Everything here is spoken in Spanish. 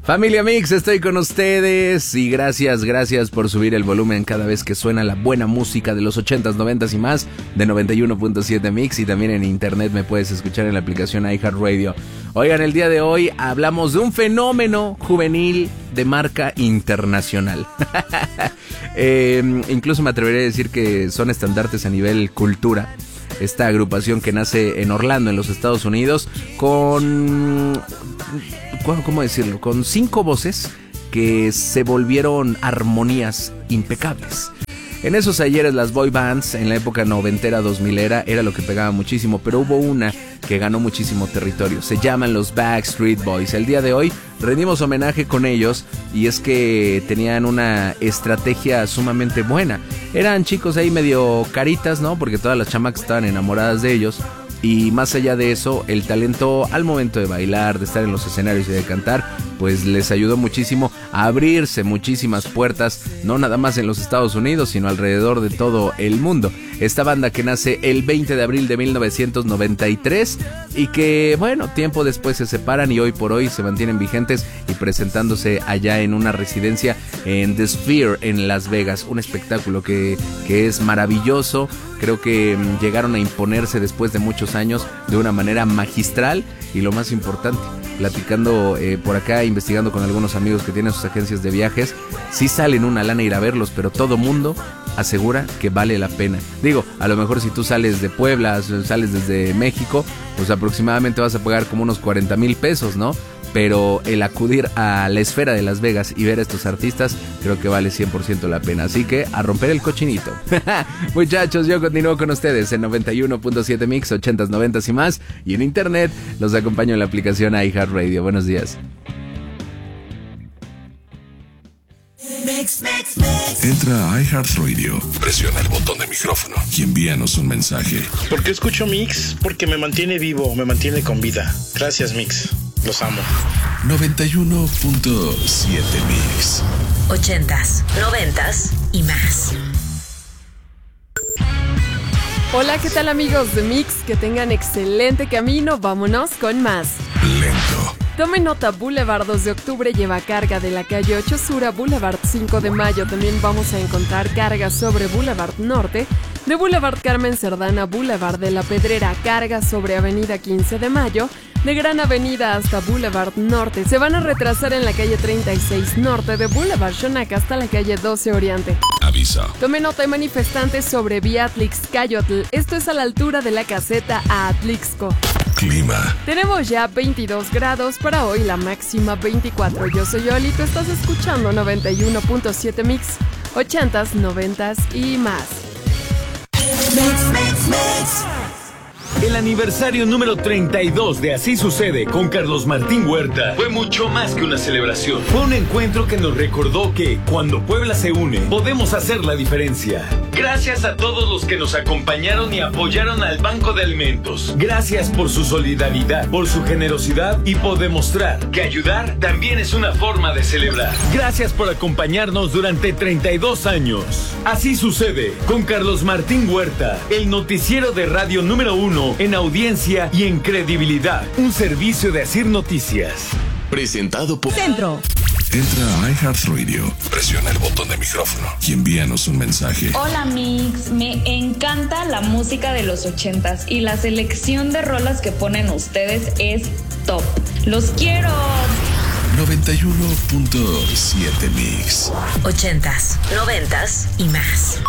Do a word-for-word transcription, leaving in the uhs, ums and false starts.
Familia Mix, estoy con ustedes y gracias, gracias por subir el volumen cada vez que suena la buena música de los ochentas, noventas y más de noventa y uno punto siete Mix, y también en internet me puedes escuchar en la aplicación iHeartRadio. Oigan, el día de hoy hablamos de un fenómeno juvenil de marca internacional. eh, incluso me atrevería a decir que son estandartes a nivel cultura. Esta agrupación que nace en Orlando, en los Estados Unidos, con... ¿cómo decirlo? Con cinco voces que se volvieron armonías impecables. En esos ayeres las boy bands, en la época noventera, dos milera, era lo que pegaba muchísimo, pero hubo una que ganó muchísimo territorio. Se llaman los Backstreet Boys. El día de hoy rendimos homenaje con ellos, y es que tenían una estrategia sumamente buena. Eran chicos ahí medio caritas, ¿no? Porque todas las chamacas estaban enamoradas de ellos. Y más allá de eso, el talento al momento de bailar, de estar en los escenarios y de cantar, pues les ayudó muchísimo a abrirse muchísimas puertas, no nada más en los Estados Unidos, sino alrededor de todo el mundo. Esta banda que nace el veinte de abril de mil novecientos noventa y tres y que, bueno, tiempo después se separan y hoy por hoy se mantienen vigentes y presentándose allá en una residencia en The Sphere en Las Vegas. Un espectáculo que, que es maravilloso. Creo que mmm, llegaron a imponerse después de muchos años de una manera magistral, y lo más importante, platicando eh, por acá, investigando con algunos amigos que tienen sus agencias de viajes, sí salen una lana ir a verlos, pero todo mundo asegura que vale la pena. Digo, a lo mejor si tú sales de Puebla, sales desde México, pues aproximadamente vas a pagar como unos cuarenta mil pesos, ¿no? Pero el acudir a la esfera de Las Vegas y ver a estos artistas, creo que vale cien por ciento la pena. Así que a romper el cochinito. Muchachos, yo continúo con ustedes en noventa y uno punto siete Mix, ochentas, noventas y más. Y en internet los acompaño en la aplicación iHeartRadio. Buenos días. Mix, mix, mix. Entra a iHeartRadio, presiona el botón de micrófono y envíanos un mensaje. ¿Por qué escucho Mix? Porque me mantiene vivo, me mantiene con vida. Gracias, Mix. Los amo. noventa y uno punto siete Mix. Ochentas, noventas y más. Hola, ¿qué tal, amigos de Mix? Que tengan excelente camino. Vámonos con más. Lento. Tomen nota, Boulevard dos de octubre lleva carga de la calle ocho Sur a Boulevard cinco de mayo. También vamos a encontrar carga sobre Boulevard Norte, de Boulevard Carmen Cerdán a Boulevard de la Pedrera, carga sobre Avenida quince de mayo, de Gran Avenida hasta Boulevard Norte. Se van a retrasar en la calle treinta y seis Norte, de Boulevard Xonaca hasta la calle doce Oriente. Aviso. Tome nota de manifestantes sobre Vía Atlixcayotl. Esto es a la altura de la caseta a Atlixco. Clima. Tenemos ya veintidós grados para hoy, la máxima veinticuatro. Yo soy Oli, tú estás escuchando noventa y uno punto siete Mix, ochentas, noventas y más. Mix, mix, mix. El aniversario número treinta y dos de Así Sucede con Carlos Martín Huerta fue mucho más que una celebración. Fue un encuentro que nos recordó que cuando Puebla se une, podemos hacer la diferencia. Gracias a todos los que nos acompañaron y apoyaron al Banco de Alimentos. Gracias por su solidaridad, por su generosidad y por demostrar que ayudar también es una forma de celebrar. Gracias por acompañarnos durante treinta y dos años. Así Sucede con Carlos Martín Huerta, el noticiero de radio número uno en audiencia y en credibilidad. Un servicio de Asir Noticias. Presentado por Centro. Entra a iHeartRadio, presiona el botón de micrófono y envíanos un mensaje. Hola Mix, me encanta la música de los ochentas y la selección de rolas que ponen ustedes es top. ¡Los quiero! noventa y uno punto siete Mix. Ochentas, noventas y más.